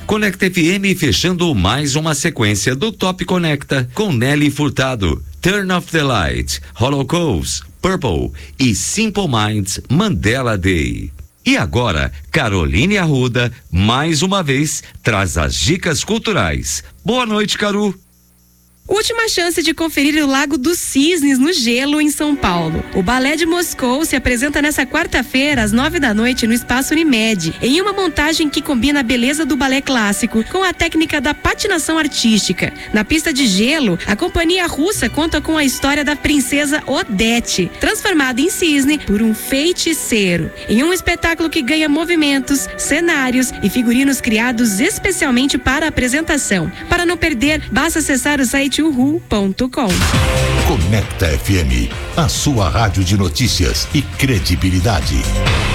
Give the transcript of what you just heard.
Conecta FM fechando mais uma sequência do Top Conecta com Nelly Furtado, Turn Off the Light, Holocaust, Purple e Simple Minds Mandela Day. E agora, Caroline Arruda, mais uma vez, traz as dicas culturais. Boa noite, Caru. Última chance de conferir o Lago dos Cisnes no gelo em São Paulo. O Balé de Moscou se apresenta nesta quarta-feira às 9 da noite no Espaço Unimed, em uma montagem que combina a beleza do balé clássico com a técnica da patinação artística. Na pista de gelo, a companhia russa conta com a história da princesa Odete, transformada em cisne por um feiticeiro, em um espetáculo que ganha movimentos, cenários e figurinos criados especialmente para a apresentação. Para não perder, basta acessar o site uhu.com. Conecta FM, a sua rádio de notícias e credibilidade.